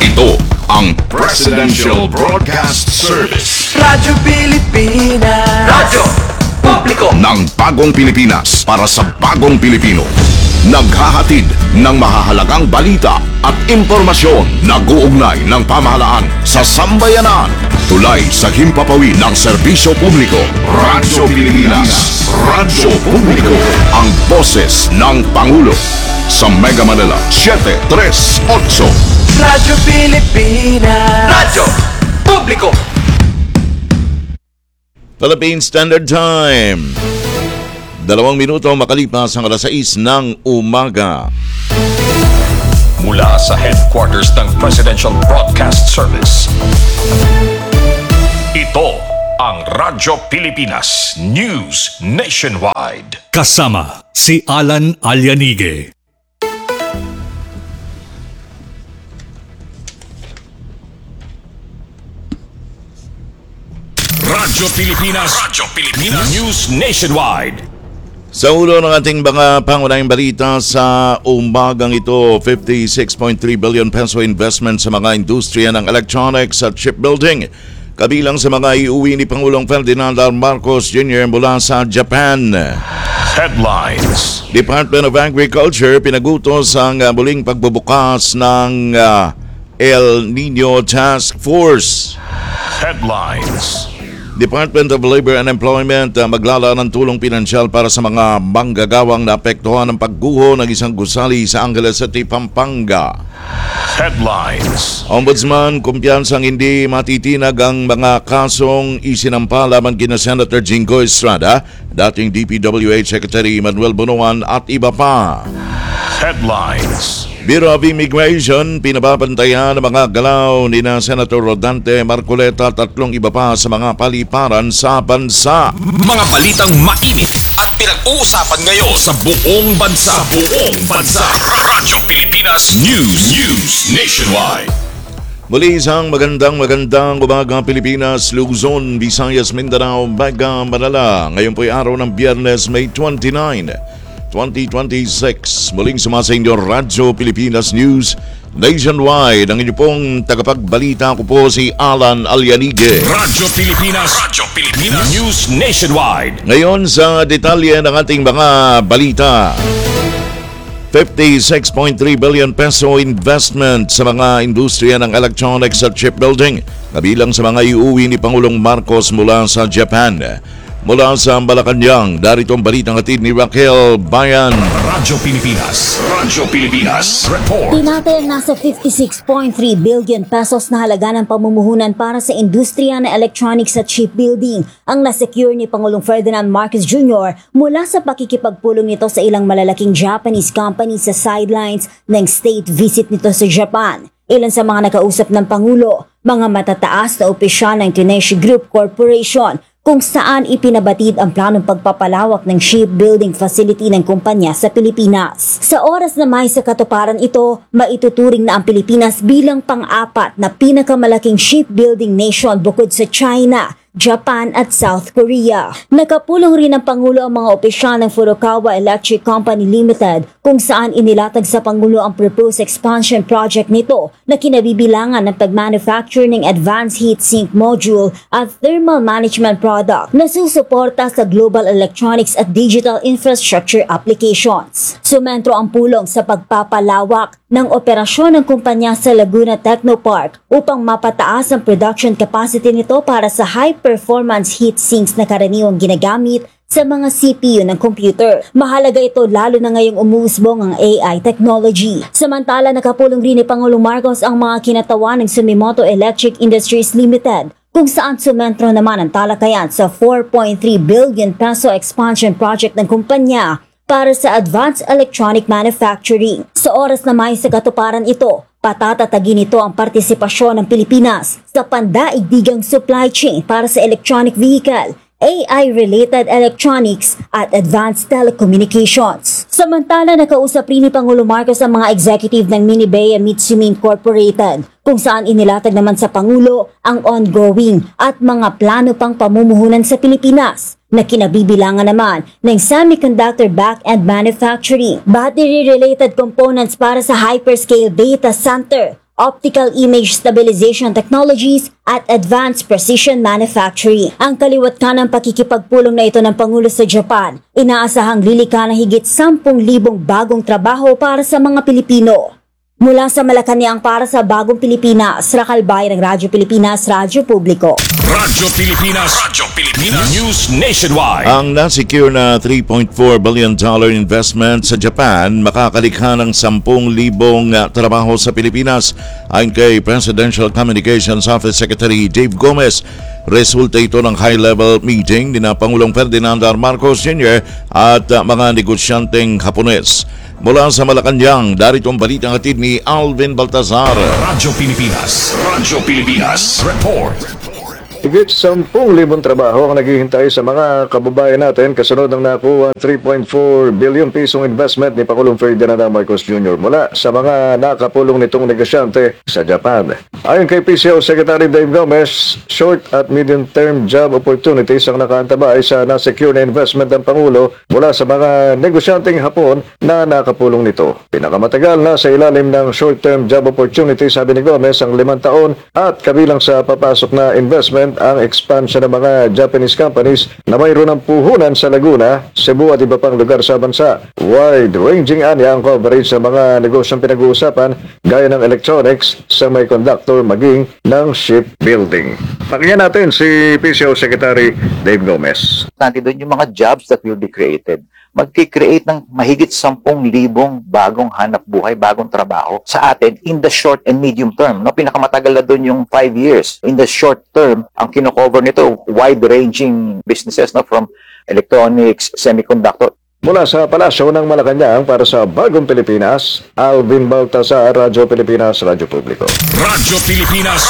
Ito ang Presidential Broadcast Service. Radyo Pilipinas. Radyo Publiko Ng bagong Pilipinas para sa bagong Pilipino. Naghahatid ng mahahalagang balita at impormasyon na guugnay ng pamahalaan sa sambayanan. Tulay sa himpapawid ng serbisyo publiko. Radyo Pilipinas. Radyo Publiko. Ang boses ng Pangulo. Sa Mega Manila, 738. Radyo Pilipinas. Radyo Publiko Philippine Standard Time. 2 minuto makalipas ang alas 6 ng umaga. Mula sa headquarters ng Presidential Broadcast Service. Ito ang Radyo Pilipinas News Nationwide. Kasama si Alan Alianige. Radyo Pilipinas News Nationwide. Sa ulo ng ating mga pangunahing balita sa umagang ito, 56.3 billion peso investment sa mga industriya ng electronics at shipbuilding. Kabilang sa mga iuwi ni Pangulong Ferdinand R. Marcos Jr. mula sa Japan. Headlines. Department of Agriculture pinagutos ang muling pagbubukas ng El Nino Task Force. Headlines. Department of Labor and Employment maglala ng tulong pinansyal para sa mga manggagawang naapektuhan ng pagguho ng isang gusali sa Angeles City, Pampanga. Headlines. Ombudsman, kumpiyansang hindi matitinag ang mga kasong isinampa laban kina Senator Jingo Estrada, dating DPWH Secretary Manuel Bonoan at iba pa. Headlines. Bureau of Immigration, pinababantayan ang mga galaw ni na Senator Rodante Marcoleta at 3 iba pa sa mga paliparan sa bansa. Mga balitang mainit at pinag-uusapan ngayon sa buong bansa. Radyo Pilipinas News Nationwide. Muli isang magandang umaga Pilipinas, Luzon, Visayas, Mindanao, Mega Manila. Ngayon po'y araw ng Biyernes, May 29, 2026. Muling sumasa inyo Radyo Pilipinas News Nationwide. Ang inyo pong tagapagbalita ko po si Alan Alianige. Radyo Pilipinas News Nationwide. Ngayon sa detalye ng ating mga balita. 56.3 billion peso investment sa mga industriya ng electronics at shipbuilding. Kabilang sa mga iuwi ni Pangulong Marcos mula sa Japan. Mula sa Malacanang, darito ang balitang hatid ni Raquel Bayan. Radyo Pilipinas Report. Tinatayang nasa 56.3 billion pesos na halaga ng pamumuhunan para sa industriya ng electronics at shipbuilding ang nasecure ni Pangulong Ferdinand Marcos Jr. mula sa pakikipagpulong nito sa ilang malalaking Japanese companies sa sidelines ng state visit nito sa Japan. Ilan sa mga nakausap ng Pangulo, mga matataas na opisyal ng Tenneco Group Corporation, kung saan ipinabatid ang planong pagpapalawak ng shipbuilding facility ng kumpanya sa Pilipinas. Sa oras na may sa katuparan ito, maituturing na ang Pilipinas bilang pang-apat na pinakamalaking shipbuilding nation bukod sa China, Japan at South Korea. Nakapulong rin ng Pangulo ang mga opisyal ng Furukawa Electric Company Limited kung saan inilatag sa Pangulo ang proposed expansion project nito na kinabibilangan ng pag-manufacture ng advanced heat sink module at thermal management product na susuporta sa global electronics at digital infrastructure applications. Sumentro ang pulong sa pagpapalawak ng operasyon ng kumpanya sa Laguna Technopark upang mapataas ang production capacity nito para sa high-performance heat sinks na karaniwang ginagamit sa mga CPU ng computer. Mahalaga ito lalo na ngayong umuusbong ang AI technology. Samantala, nakapulong rin ni Pangulong Marcos ang mga kinatawan ng Sumitomo Electric Industries Limited kung saan sumentro naman ang talakayan sa 4.3 billion peso expansion project ng kumpanya para sa advanced electronic manufacturing. Sa oras na may sa katuparan ito, patatatagin ito ang partisipasyon ng Pilipinas sa pandaigdigang supply chain para sa electronic vehicle, AI-related electronics at advanced telecommunications. Samantala, nakausap rin ni Pangulo Marcos ang mga executive ng Minebea Mitsumi Incorporated kung saan inilatag naman sa Pangulo ang ongoing at mga plano pang pamumuhunan sa Pilipinas na kinabibilangan naman ng semiconductor back-end manufacturing, battery-related components para sa hyperscale data center, optical image stabilization technologies at advanced precision manufacturing. Ang kaliwat ka ng pakikipagpulong na ito ng Pangulo sa Japan, inaasahang lilika ng higit 10,000 bagong trabaho para sa mga Pilipino. Mula sa Malacanang para sa Bagong Pilipinas, Rakalbay ng Radyo Pilipinas, Radyo Publiko. Radyo Pilipinas. News Nationwide. Ang na-secure na $3.4 billion investment sa Japan makakalikha ng 10,000 trabaho sa Pilipinas ayon kay Presidential Communications Office Secretary Dave Gomez. Resulta ito ng high-level meeting ni na Pangulong Ferdinand R. Marcos Jr. at mga negosyanteng Hapones. Mula sa Malacanang, darito ang balitang hatid ni Alvin Baltazar. Radyo Pilipinas. Report. Higit 10,000 trabaho ang naghihintay sa mga kababayan natin kasunod ng nakuha 3.4 billion pisong investment ni Pangulong Ferdinand Marcos Jr. mula sa mga nakapulong nitong negosyante sa Japan. Ayon kay PCO Secretary Dave Gomez, short at medium-term job opportunities ang nakaantabay sa na-secure na investment ng Pangulo mula sa mga negosyanteng Hapon na nakapulong nito. Pinakamatagal na sa ilalim ng short-term job opportunities, sabi ni Gomez, ang 5 taon at kabilang sa papasok na investment ang expansion ng mga Japanese companies na mayroon ng puhunan sa Laguna, Cebu at iba pang lugar sa bansa. Wide-ranging anya ang coverage sa mga negosyong pinag-uusapan gaya ng electronics, semiconductor maging ng shipbuilding. Pakinggan natin si PCO Secretary Dave Gomez. Doon yung mga jobs that will be created. Magki-create ng mahigit 10,000 bagong hanap buhay, bagong trabaho sa atin in the short and medium term. No, pinakamatagal na doon yung 5 years. In the short term, ang kino-cover nito, wide-ranging businesses, no, from electronics, semiconductor. Mula sa Palasyo ng Malacanang para sa Bagong Pilipinas, Alvin Baltazar, Radyo Pilipinas, Radyo Publiko. Radyo Pilipinas.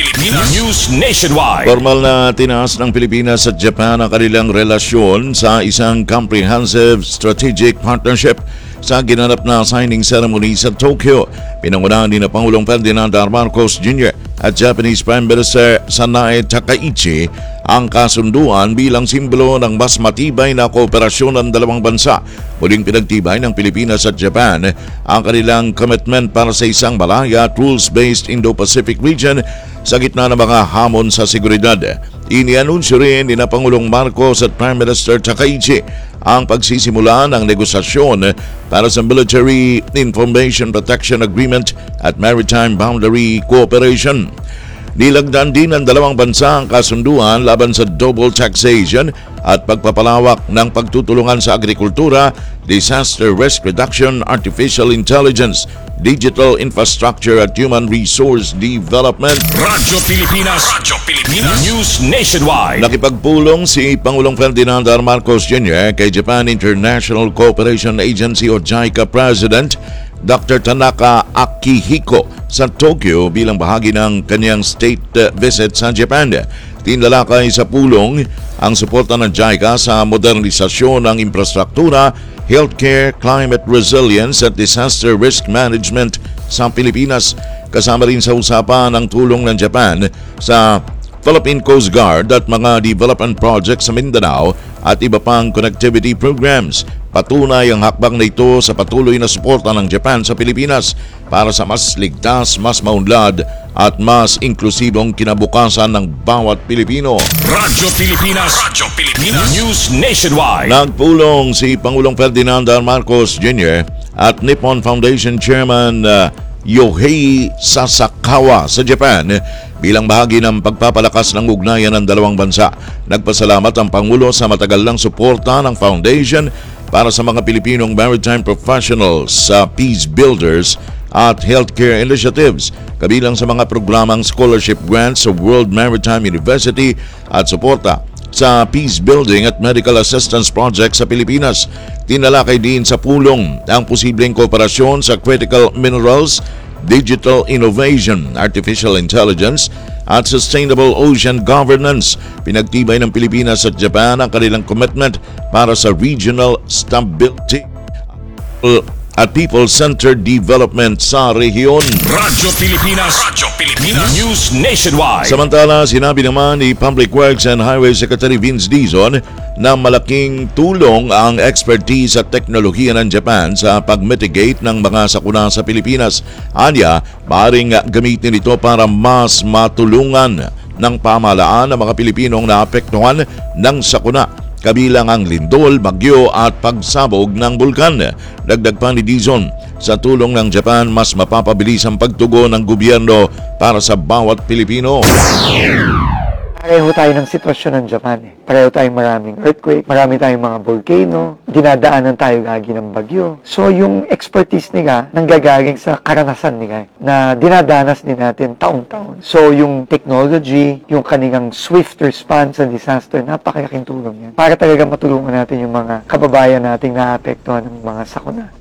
News Nationwide. Formal na tinaas ng Pilipinas at Japan ang kanilang relasyon sa isang comprehensive strategic partnership sa ginanap na signing ceremony sa Tokyo. Pinangunahan ni na Pangulong Ferdinand R. Marcos Jr. at Japanese Prime Minister Sanae Takaichi ang kasunduan bilang simbolo ng mas matibay na kooperasyon ng dalawang bansa. Muling pinagtibay ng Pilipinas at Japan ang kanilang commitment para sa isang malaya at rules-based Indo-Pacific region sa gitna ng mga hamon sa seguridad. Inianunsyo rin ni na Pangulong Marcos at Prime Minister Takaichi ang pagsisimula ng negosasyon para sa Military Information Protection Agreement at Maritime Boundary Cooperation. Nilagdan din ng dalawang bansa ang kasunduan laban sa double taxation at pagpapalawak ng pagtutulungan sa agrikultura, disaster risk reduction, artificial intelligence, digital infrastructure at human resource development. Radyo Pilipinas. News Nationwide. Nakipagpulong si Pangulong Ferdinand R. Marcos Jr. kay Japan International Cooperation Agency o JICA President Dr. Tanaka Akihiko sa Tokyo bilang bahagi ng kanyang state visit sa Japan. Tinalakay sa pulong ang suporta ng JICA sa modernisasyon ng infrastruktura, healthcare, climate resilience at disaster risk management sa Pilipinas. Kasama rin sa usapan ang tulong ng Japan sa Philippine Coast Guard at mga development projects sa Mindanao at iba pang connectivity programs. Patunay ang hakbang na ito sa patuloy na suporta ng Japan sa Pilipinas para sa mas ligtas, mas maunlad at mas inklusibong kinabukasan ng bawat Pilipino. Radyo Pilipinas. News Nationwide. Nagpulong si Pangulong Ferdinand R. Marcos Jr. at Nippon Foundation Chairman Yohei Sasakawa sa Japan bilang bahagi ng pagpapalakas ng ugnayan ng dalawang bansa. Nagpasalamat ang Pangulo sa matagal ng suporta ng Foundation para sa mga Pilipinong maritime professionals sa peace builders at healthcare initiatives, kabilang sa mga programang scholarship grants sa World Maritime University at suporta sa peace building at medical assistance projects sa Pilipinas. Tinalakay din sa pulong ang posibleng kooperasyon sa critical minerals, digital innovation, artificial intelligence at sustainable ocean governance. Pinagtibay ng Pilipinas at Japan ang kanilang commitment para sa regional stability, at people-centered development sa rehiyon. Radyo Pilipinas. News Nationwide. Samantala, sinabi naman ni Public Works and Highway Secretary Vince Dizon na malaking tulong ang expertise at teknolohiya ng Japan sa pag-mitigate ng mga sakuna sa Pilipinas. Anya, maaaring gamitin ito para mas matulungan ng pamahalaan ng mga Pilipinong naapektuhan ng sakuna, kabilang ang lindol, bagyo at pagsabog ng bulkan. Dagdag pa ni Dizon, sa tulong ng Japan, mas mapapabilis ang pagtugon ng gobyerno para sa bawat Pilipino. Pareho tayo ng sitwasyon ng Japan. Pareho tayong maraming earthquake, marami tayong mga volcano, dinadaanan tayo lagi ng bagyo. So yung expertise nila nanggagaling sa karanasan nila na dinadanas din natin taon-taon. So yung technology, yung kanilang swift response sa disaster, napakalaking tulong yan. Para talaga matulungan natin yung mga kababayan nating naapektuhan ng mga sakuna.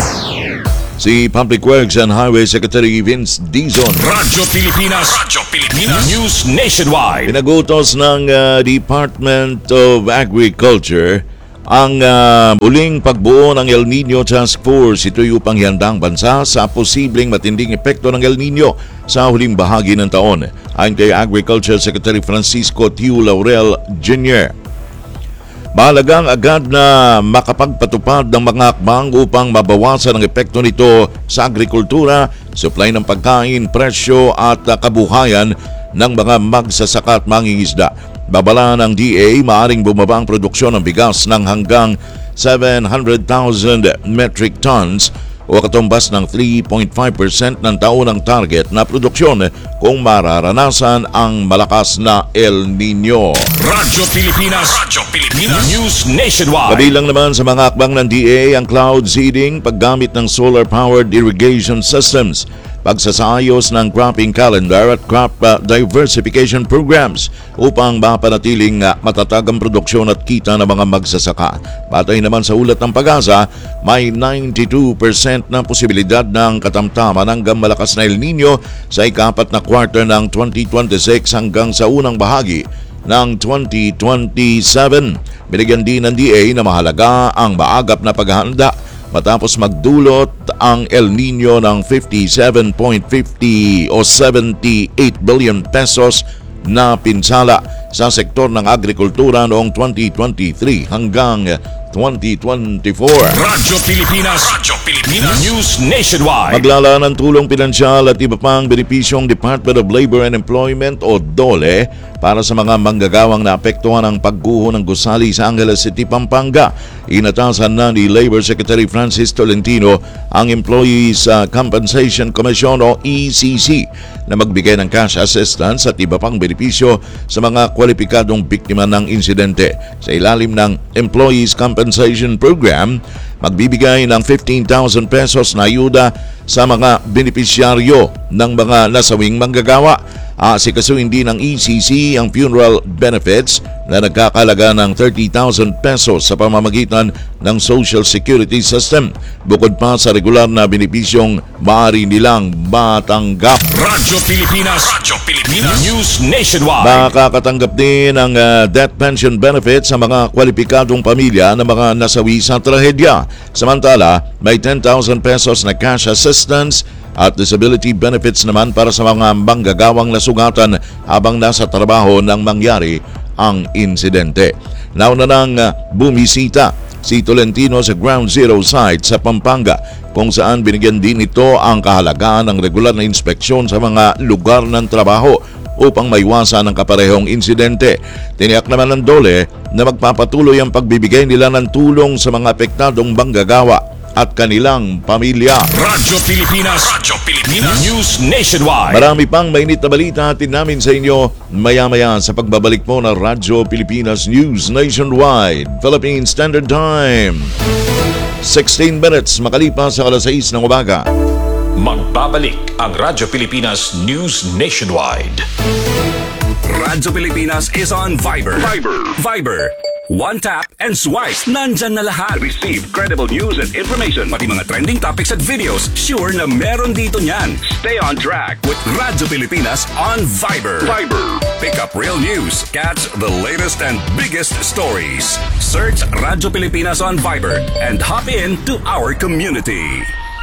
Si Public Works and Highway Secretary Vince Dizon. Radyo Pilipinas. News Nationwide. Pinagutos ng Department of Agriculture ang muling pagbuo ng El Nino Task Force. Ito'y upang ihandang bansa sa posibleng matinding epekto ng El Nino sa huling bahagi ng taon. Ayon kay Agriculture Secretary Francisco Tiu Laurel Jr., mahalagang agad na makapagpatupad ng mga hakbang upang mabawasan ang epekto nito sa agrikultura, supply ng pagkain, presyo at kabuhayan ng mga magsasaka at mangingisda. Babala ng DA, maaaring bumaba ang produksyon ng bigas ng hanggang 700,000 metric tons o katumbas ng 3.5% ng taunang target na produksyon kung mararanasan ang malakas na El Nino. Radyo Pilipinas. News Nationwide. Kabilang naman sa mga hakbang ng DA ang cloud seeding, paggamit ng solar-powered irrigation systems, pagsasayos ng cropping calendar at crop diversification programs upang mapanatiling matatag ang produksyon at kita ng mga magsasaka. Batay naman sa ulat ng Pag-asa, may 92% na posibilidad ng katamtaman hanggang malakas na El Nino sa ikapat na quarter ng 2026 hanggang sa unang bahagi ng 2027. Binigyan din ng DA na mahalaga ang maagap na paghahanda matapos magdulot ang El Nino ng 57.50 o 78 billion pesos na pinsala sa sektor ng agrikultura noong 2023 hanggang 2024. Radyo Pilipinas. News Nationwide. Maglala ng tulong pinansyal at iba pang benepisyong Department of Labor and Employment o DOLE para sa mga manggagawang naapektuhan ng pagguho ng gusali sa Angeles City, Pampanga. Inatasan na ni Labor Secretary Francis Tolentino ang Employees Compensation Commission o ECC na magbigay ng cash assistance at iba pang benepisyo sa mga kwalipikadong biktima ng insidente. Sa ilalim ng Employees Compensation Program, magbibigay ng 15,000 pesos na ayuda sa mga benepisyaryo ng mga nasawing manggagawa. Asikasuhin din ng ECC ang funeral benefits na nagkakalaga ng 30,000 pesos sa pamamagitan ng Social Security System, bukod pa sa regular na benepisyong maaari nilang matanggap. Radyo Pilipinas. News Nationwide. Makakatanggap din ng death pension benefits sa mga kwalipikadong pamilya ng mga nasawi sa trahedya. Samantala, may 10,000 pesos na cash assistance at disability benefits naman para sa mga manggagawang nasugatan habang nasa trabaho nang mangyari ang insidente. Nauna nang bumisita si Tolentino sa Ground Zero site sa Pampanga, kung saan binigyan din ito ang kahalagahan ng regular na inspeksyon sa mga lugar ng trabaho upang maiwasan ang kaparehong insidente. Tiniyak naman ng DOLE na magpapatuloy ang pagbibigay nila ng tulong sa mga apektadong manggagawa at kanilang pamilya. Radyo Pilipinas. News Nationwide. Marami pang mainit na balita atin namin sa inyo maya-maya sa pagbabalik mo ng Radyo Pilipinas News Nationwide, Philippine Standard Time. 16 minutes makalipas sa alas 6 ng umaga. Magbabalik ang Radyo Pilipinas News Nationwide. Radyo Pilipinas is on Viber. One tap and swipe. Nandyan na lahat. Receive credible news and information. Pati mga trending topics at videos. Sure na meron dito niyan. Stay on track with Radyo Pilipinas on Viber. Pick up real news. Catch the latest and biggest stories. Search Radyo Pilipinas on Viber and hop in to our community.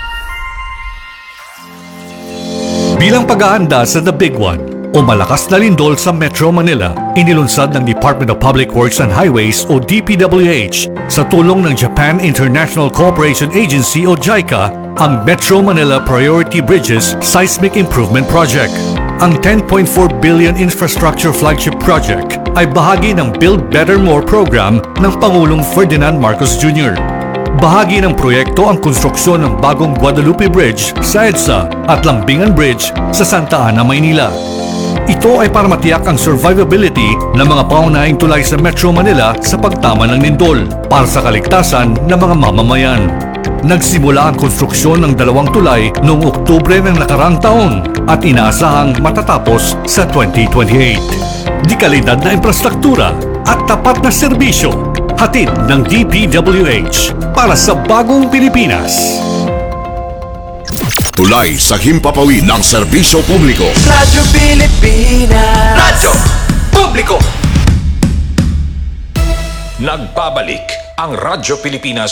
Bilang paghahanda sa The Big One o malakas na lindol sa Metro Manila, inilunsad ng Department of Public Works and Highways o DPWH sa tulong ng Japan International Cooperation Agency o JICA ang Metro Manila Priority Bridges Seismic Improvement Project. Ang 10.4 billion infrastructure flagship project ay bahagi ng Build Better More program ng Pangulong Ferdinand Marcos Jr. Bahagi ng proyekto ang konstruksyon ng bagong Guadalupe Bridge sa EDSA at Lambingan Bridge sa Santa Ana, Maynila. Ito ay para matiyak ang survivability ng mga paunahing tulay sa Metro Manila sa pagtama ng lindol para sa kaligtasan ng mga mamamayan. Nagsimula ang konstruksyon ng 2 tulay noong Oktubre ng nakarang taon at inaasahang matatapos sa 2028. Di kalidad na infrastruktura at tapat na serbisyo, hatid ng DPWH para sa bagong Pilipinas. Tulay sa himpapawid ng serbisyo publiko. Radyo Pilipinas. Radyo Publiko. Nagbabalik ang Radyo Pilipinas